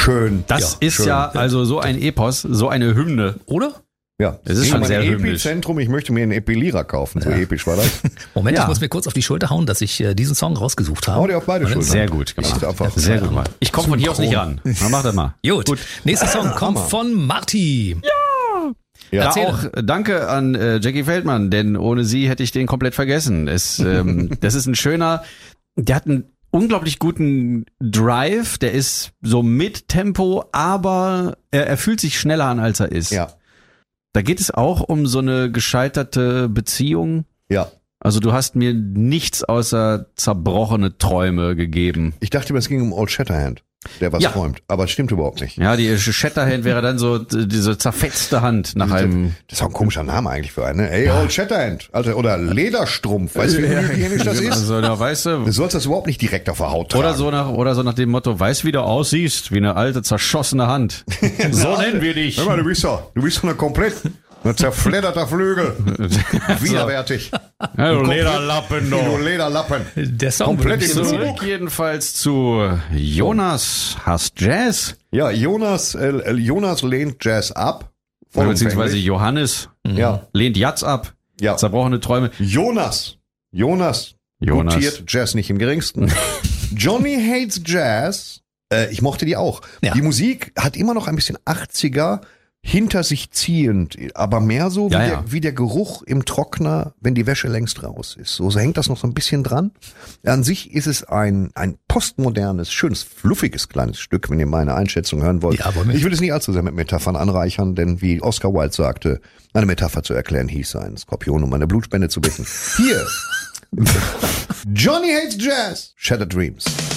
Schön. Das ist schön. ja also so ein Epos, so eine Hymne. Oder? Ja, Es ist schon mein sehr hymnisch. Epizentrum, ich möchte mir einen Epilierer kaufen. So episch war das. Moment, Ja. ich muss mir kurz auf die Schulter hauen, dass ich diesen Song rausgesucht habe. Hau dir auf beide Schultern. Sehr gut gemacht. Ist einfach- Sehr gut gemacht. Ich komme von hier aus nicht ran. Na, mach das mal. Gut. Nächster Song kommt von Marty. Ja. Da Erzähl. auch Danke an Jackie Feldmann, denn ohne sie hätte ich den komplett vergessen. Das ist ein schöner, der hat einen unglaublich guten Drive, der ist so mit Tempo, aber er fühlt sich schneller an, als er ist. Ja, Da geht es auch um so eine gescheiterte Beziehung. ja. Also du hast mir nichts außer zerbrochene Träume gegeben. Ich dachte immer, es ging um Old Shatterhand, der was Ja. träumt. Aber es stimmt überhaupt nicht. Ja, die Shatterhand wäre dann so diese zerfetzte Hand nach einem... Das ist auch ein komischer Name eigentlich für einen. Ne? Ey, Old Shatterhand. Alter, oder Lederstrumpf. Weißt du, wie hygienisch das ist? Also da weißt Du du... sollst das überhaupt nicht direkt auf der Haut tragen. Oder so nach dem Motto, weißt wie du aussiehst, wie eine alte zerschossene Hand. So nennen wir dich. Hör mal, du bist so eine komplett ein zerfledderter Flügel. Widerwärtig. Ja, du Komplett- Lederlappen, Du du. Lederlappen. Der Song Komplett wird im so- Zug. Jedenfalls zu Jonas hasst Jazz. Ja, Jonas lehnt Jazz ab. Oder beziehungsweise Vollumfänglich. Johannes Ja, lehnt Jazz ab. ja. Zerbrochene Träume. Jonas gutiert Jazz nicht im geringsten. Johnny hates Jazz. Ich mochte die auch. Ja. Die Musik hat immer noch ein bisschen 80er hinter sich ziehend, aber mehr so wie, Ja. wie der Geruch im Trockner, wenn die Wäsche längst raus ist. So hängt das noch so ein bisschen dran. An sich ist es ein postmodernes, schönes, fluffiges kleines Stück, wenn ihr meine Einschätzung hören wollt. Ja, wollen wir. Ich will es nicht allzu sehr mit Metaphern anreichern, denn wie Oscar Wilde sagte, eine Metapher zu erklären hieß, einen Skorpion um eine Blutspende zu bitten. Hier, Johnny hates Jazz, Shattered Dreams.